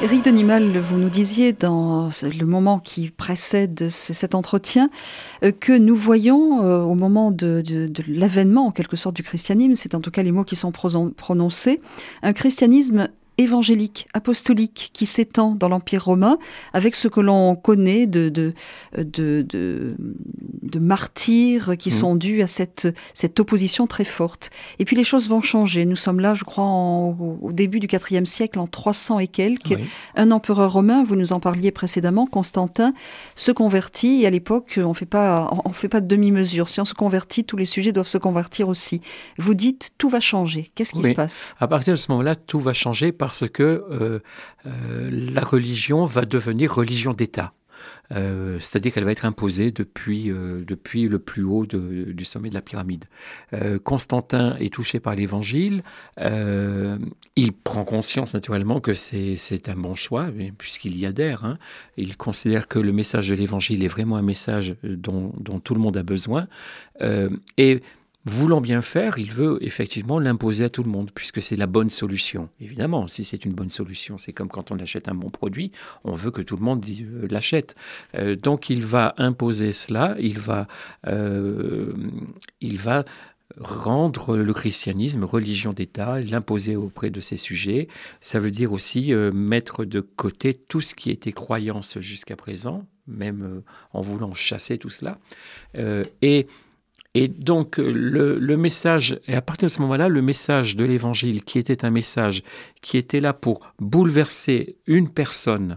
Éric Denimal, vous nous disiez dans le moment qui précède cet entretien que nous voyons au moment de l'avènement en quelque sorte du christianisme, c'est en tout cas les mots qui sont prononcés, un christianisme évangélique, apostolique, qui s'étend dans l'Empire romain, avec ce que l'on connaît de martyrs qui sont dus à cette opposition très forte. Et puis les choses vont changer. Nous sommes là, je crois, au début du IVe siècle, en 300 et quelques. Oui. Un empereur romain, vous nous en parliez précédemment, Constantin, se convertit. Et à l'époque, on fait pas de demi-mesure. Si on se convertit, tous les sujets doivent se convertir aussi. Vous dites, tout va changer. Qu'est-ce qui se passe ? À partir de ce moment-là, tout va changer parce que la religion va devenir religion d'État. C'est-à-dire qu'elle va être imposée depuis le plus haut du sommet de la pyramide. Constantin est touché par l'Évangile. Il prend conscience naturellement que c'est un bon choix, puisqu'il y adhère. Hein. Il considère que le message de l'Évangile est vraiment un message dont tout le monde a besoin. Et voulant bien faire, il veut effectivement l'imposer à tout le monde, puisque c'est la bonne solution. Évidemment, si c'est une bonne solution, c'est comme quand on achète un bon produit, on veut que tout le monde l'achète. Donc il va imposer cela, il va rendre le christianisme religion d'État, l'imposer auprès de ses sujets. Ça veut dire aussi mettre de côté tout ce qui était croyance jusqu'à présent, même en voulant chasser tout cela. Et donc, le message, et à partir de ce moment-là, le message de l'Évangile, qui était un message qui était là pour bouleverser une personne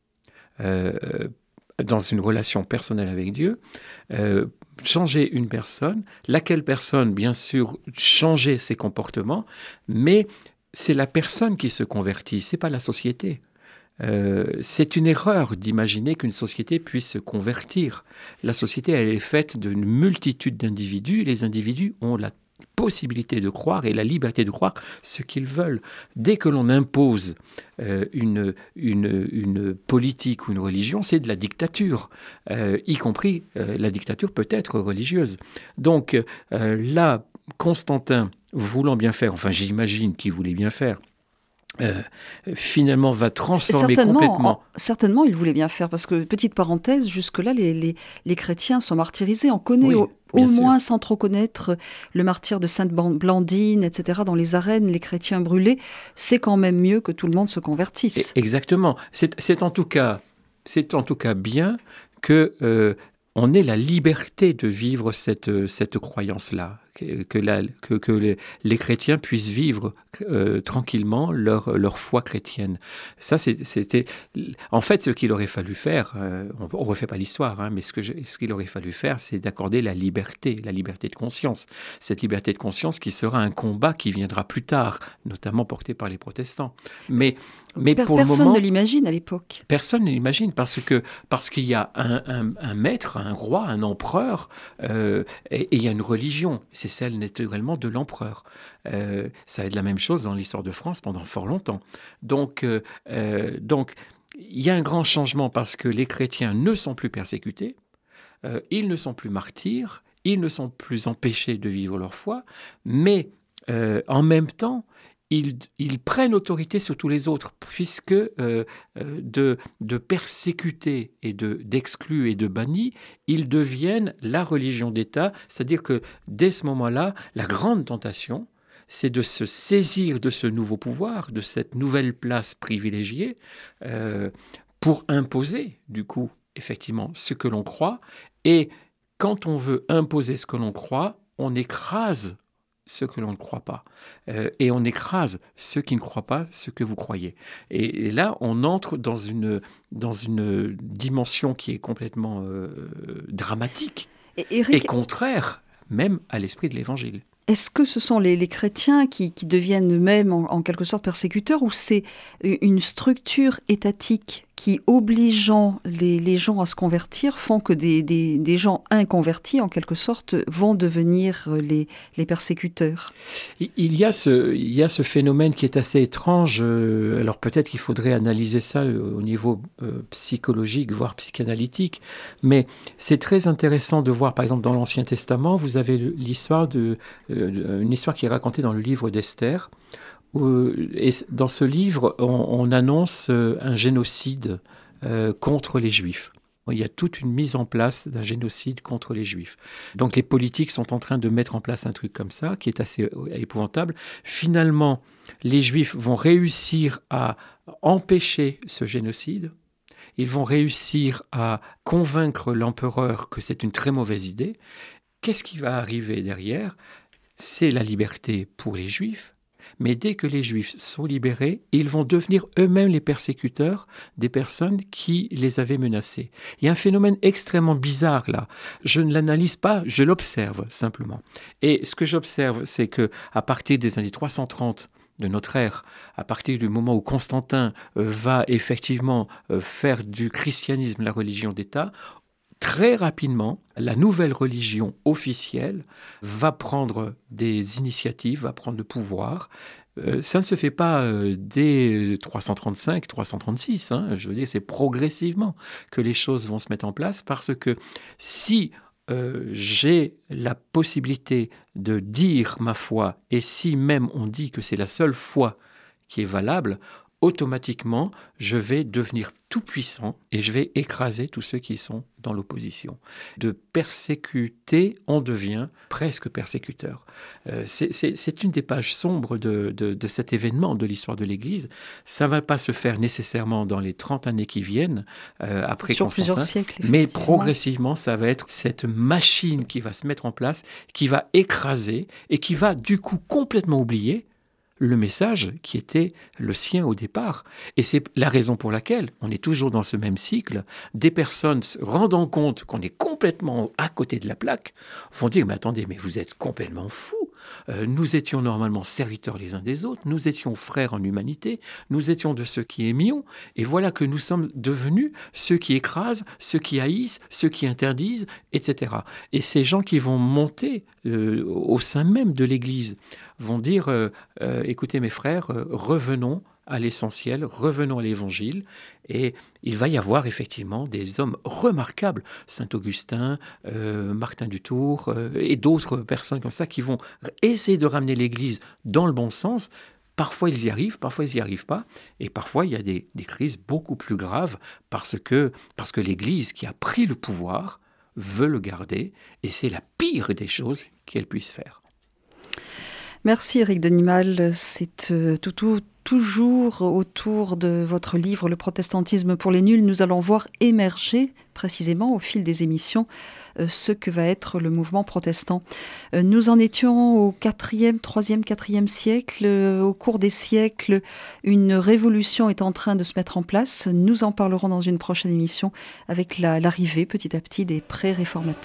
dans une relation personnelle avec Dieu, changer une personne, laquelle personne, bien sûr, changeait ses comportements, mais c'est la personne qui se convertit, c'est pas la société. C'est une erreur d'imaginer qu'une société puisse se convertir. La société, elle est faite d'une multitude d'individus. Les individus ont la possibilité de croire et la liberté de croire ce qu'ils veulent. Dès que l'on impose une politique ou une religion, c'est de la dictature, y compris la dictature peut être religieuse. Donc là, Constantin, voulant bien faire, enfin j'imagine qu'il voulait bien faire, finalement va transformer complètement. Certainement, il voulait bien faire, parce que, petite parenthèse, jusque-là, les chrétiens sont martyrisés. On connaît au moins, sans trop connaître, le martyre de Sainte Blandine, etc. Dans les arènes, les chrétiens brûlés. C'est quand même mieux que tout le monde se convertisse. Exactement. C'est en tout cas bien que on ait la liberté de vivre cette croyance-là. Que les chrétiens puissent vivre tranquillement leur foi chrétienne. Ça, c'était... En fait, ce qu'il aurait fallu faire, on ne refait pas l'histoire, hein, mais ce qu'il aurait fallu faire, c'est d'accorder la liberté de conscience. Cette liberté de conscience qui sera un combat qui viendra plus tard, notamment porté par les protestants. Mais pour le moment... Personne ne l'imagine à l'époque. Personne ne l'imagine parce qu'il y a un maître, un roi, un empereur, et il y a une religion. C'est celle naturellement de l'empereur. Ça va être la même chose dans l'histoire de France pendant fort longtemps. Donc, il y a un grand changement parce que les chrétiens ne sont plus persécutés, ils ne sont plus martyrs, ils ne sont plus empêchés de vivre leur foi, mais en même temps, ils prennent autorité sur tous les autres, puisque de persécutés et d'exclus et de bannis, ils deviennent la religion d'État. C'est-à-dire que dès ce moment-là, la grande tentation, c'est de se saisir de ce nouveau pouvoir, de cette nouvelle place privilégiée, pour imposer, du coup, effectivement, ce que l'on croit. Et quand on veut imposer ce que l'on croit, on écrase ce que l'on ne croit pas. Et on écrase ceux qui ne croient pas ce que vous croyez. Et là, on entre dans une dimension qui est complètement dramatique et contraire même à l'esprit de l'Évangile. Est-ce que ce sont les chrétiens qui deviennent eux-mêmes en quelque sorte persécuteurs, ou c'est une structure étatique qui, obligeant les gens à se convertir, font que des gens inconvertis, en quelque sorte, vont devenir les persécuteurs? Il y a ce phénomène qui est assez étrange. Alors peut-être qu'il faudrait analyser ça au niveau psychologique, voire psychanalytique. Mais c'est très intéressant de voir, par exemple, dans l'Ancien Testament, vous avez l'histoire une histoire qui est racontée dans le livre d'Esther, Et dans ce livre, on annonce un génocide contre les Juifs. Il y a toute une mise en place d'un génocide contre les Juifs. Donc les politiques sont en train de mettre en place un truc comme ça, qui est assez épouvantable. Finalement, les Juifs vont réussir à empêcher ce génocide. Ils vont réussir à convaincre l'empereur que c'est une très mauvaise idée. Qu'est-ce qui va arriver derrière ? C'est la liberté pour les Juifs. Mais dès que les Juifs sont libérés, ils vont devenir eux-mêmes les persécuteurs des personnes qui les avaient menacés. Il y a un phénomène extrêmement bizarre là. Je ne l'analyse pas, je l'observe simplement. Et ce que j'observe, c'est que à partir des années 330 de notre ère, à partir du moment où Constantin va effectivement faire du christianisme la religion d'État, très rapidement, la nouvelle religion officielle va prendre des initiatives, va prendre le pouvoir. Ça ne se fait pas dès 335, 336. Je veux dire, c'est progressivement que les choses vont se mettre en place parce que si j'ai la possibilité de dire ma foi et si même on dit que c'est la seule foi qui est valable, automatiquement, je vais devenir tout puissant et je vais écraser tous ceux qui sont dans l'opposition. De persécuter, on devient presque persécuteur. C'est une des pages sombres de cet événement de l'histoire de l'Église. Ça ne va pas se faire nécessairement dans les 30 années qui viennent, après sur Constantin, plusieurs siècles, mais progressivement, ça va être cette machine qui va se mettre en place, qui va écraser et qui va du coup complètement oublier le message qui était le sien au départ. Et c'est la raison pour laquelle on est toujours dans ce même cycle. Des personnes se rendant compte qu'on est complètement à côté de la plaque vont dire « Mais attendez, mais vous êtes complètement fous. Nous étions normalement serviteurs les uns des autres, nous étions frères en humanité, nous étions de ceux qui aimions, et voilà que nous sommes devenus ceux qui écrasent, ceux qui haïssent, ceux qui interdisent, etc. » Et ces gens qui vont monter au sein même de l'Église vont dire écoutez mes frères, revenons à l'essentiel, revenons à l'Évangile, et il va y avoir effectivement des hommes remarquables, Saint Augustin, Martin du Tour, et d'autres personnes comme ça qui vont essayer de ramener l'Église dans le bon sens. Parfois ils y arrivent, parfois ils n'y arrivent pas, et parfois il y a des crises beaucoup plus graves parce que l'Église qui a pris le pouvoir veut le garder, et c'est la pire des choses qu'elle puisse faire. Merci Éric Denimal, c'est toujours autour de votre livre « Le protestantisme pour les nuls ». Nous allons voir émerger précisément au fil des émissions ce que va être le mouvement protestant. Nous en étions au 3e, 4e siècle. Au cours des siècles, une révolution est en train de se mettre en place. Nous en parlerons dans une prochaine émission avec l'arrivée petit à petit des pré-réformateurs.